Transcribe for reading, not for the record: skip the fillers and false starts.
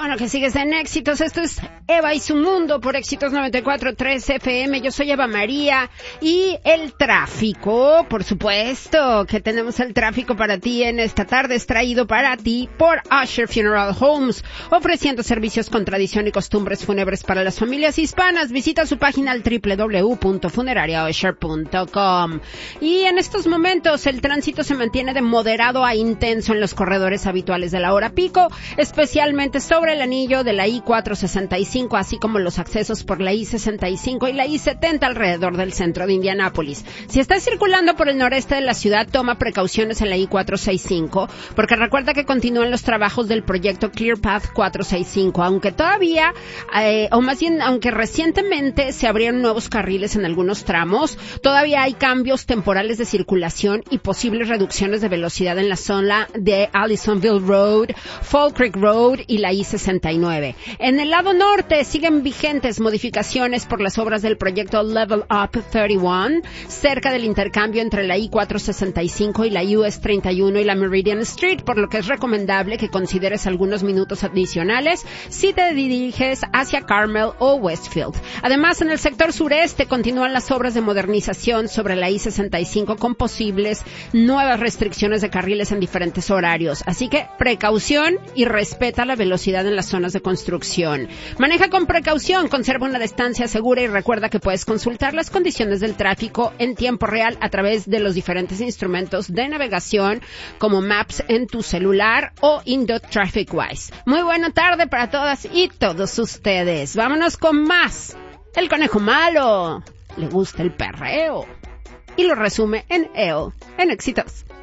bueno que sigues en Éxitos. Esto es Eva y su mundo por Éxitos 94.3 FM. Yo soy Eva María y el tráfico, por supuesto que tenemos el tráfico para ti en esta tarde, es traído para ti por Usher Funeral Homes, ofreciendo servicios con tradición y costumbres fúnebres para las familias hispanas. Visita su página al www.funerariausher.com. Y en estos momentos el tránsito se mantiene de moderado a intenso en los corredores habituales de la hora pico, especialmente sobre el anillo de la I-465, así como los accesos por la I-65 y la I-70 alrededor del centro de Indianápolis. Si estás circulando por el noreste de la ciudad, toma precauciones en la I-465, porque recuerda que continúan los trabajos del proyecto Clear Path 465, aunque todavía, aunque recientemente se abrieron nuevos carriles en algunos tramos, todavía hay cambios temporales de circulación y posibles reducciones de velocidad en la zona de Allisonville Road, Fall Creek Road y la I-69. En el lado norte siguen vigentes modificaciones por las obras del proyecto Level Up 31, cerca del intercambio entre la I-465 y la US 31 y la Meridian Street, por lo que es recomendable que consideres algunos minutos adicionales si te diriges hacia Carmel o Westfield. Además, en el sector sureste continúan las obras de modernización sobre la I-65 con posibles nuevas restricciones de carriles en diferentes horarios. Así que precaución y respeta la velocidad en las zonas de construcción. Maneja con precaución, conserva una distancia segura y recuerda que puedes consultar las condiciones del tráfico en tiempo real a través de los diferentes instrumentos de navegación como Maps en tu celular o Indo TrafficWise. Muy buena tarde para todas y todos ustedes. Vámonos con más. El conejo malo le gusta el perreo y lo resume en EO en Éxitos.